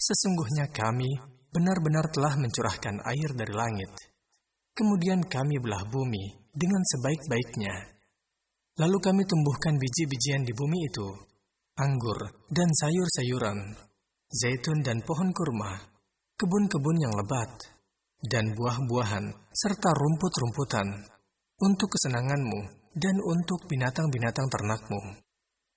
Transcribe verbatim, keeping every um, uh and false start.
Sesungguhnya kami benar-benar telah mencurahkan air dari langit. Kemudian kami belah bumi dengan sebaik-baiknya. Lalu kami tumbuhkan biji-bijian di bumi itu, anggur dan sayur-sayuran, zaitun dan pohon kurma, kebun-kebun yang lebat, dan buah-buahan, serta rumput-rumputan, untuk kesenanganmu dan untuk binatang-binatang ternakmu.